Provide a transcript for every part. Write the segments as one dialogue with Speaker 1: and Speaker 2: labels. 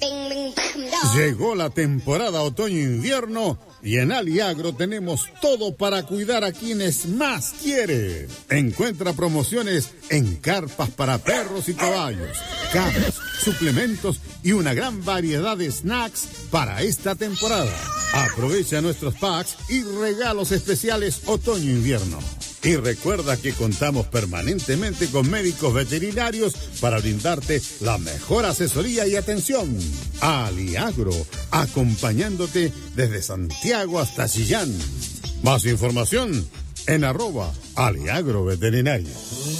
Speaker 1: Llegó la temporada otoño-invierno y en Aliagro tenemos todo para cuidar a quienes más quiere. Encuentra promociones en carpas para perros y caballos, cabras, suplementos y una gran variedad de snacks para esta temporada. Aprovecha nuestros packs y regalos especiales otoño-invierno. Y recuerda que contamos permanentemente con médicos veterinarios para brindarte la mejor asesoría y atención. Aliagro, acompañándote desde Santiago hasta Chillán. Más información en @aliagroveterinario.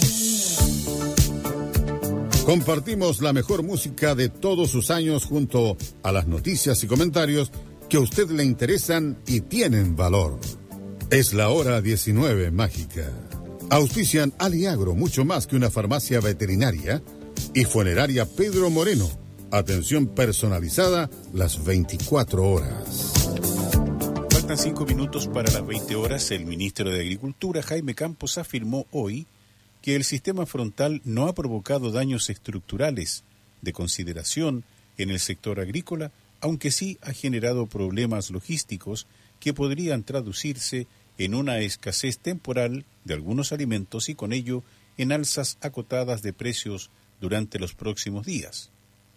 Speaker 1: Compartimos la mejor música de todos sus años junto a las noticias y comentarios que a usted le interesan y tienen valor. Es la hora 19 mágica. Auspician Aliagro, mucho más que una farmacia veterinaria, y Funeraria Pedro Moreno. Atención personalizada las 24 horas.
Speaker 2: Faltan 5 minutos para las 20 horas. El ministro de Agricultura, Jaime Campos, afirmó hoy que el sistema frontal no ha provocado daños estructurales de consideración en el sector agrícola, aunque sí ha generado problemas logísticos que podrían traducirse en una escasez temporal de algunos alimentos y con ello en alzas acotadas de precios durante los próximos días.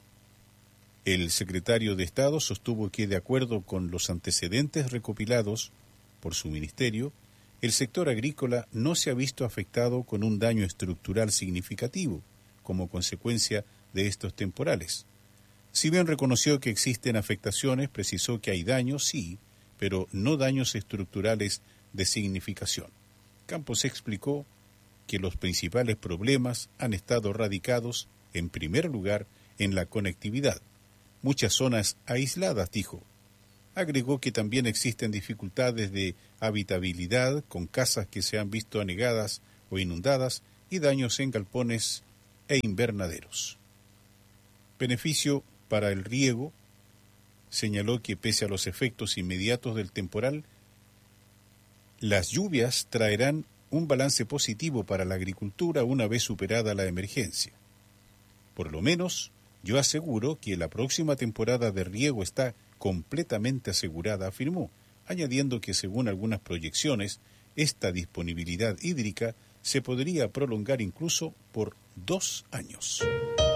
Speaker 2: El secretario de Estado sostuvo que, de acuerdo con los antecedentes recopilados por su ministerio, el sector agrícola no se ha visto afectado con un daño estructural significativo como consecuencia de estos temporales. Si bien reconoció que existen afectaciones, precisó que hay daños, sí, pero no daños estructurales de significación. Campos explicó que los principales problemas han estado radicados, en primer lugar, en la conectividad. Muchas zonas aisladas, dijo. Agregó que también existen dificultades de habitabilidad, con casas que se han visto anegadas o inundadas y daños en galpones e invernaderos. Beneficio para el riego. Señaló que pese a los efectos inmediatos del temporal, las lluvias traerán un balance positivo para la agricultura una vez superada la emergencia. Por lo menos, yo aseguro que la próxima temporada de riego está completamente asegurada, afirmó, añadiendo que según algunas proyecciones, esta disponibilidad hídrica se podría prolongar incluso por 2 años.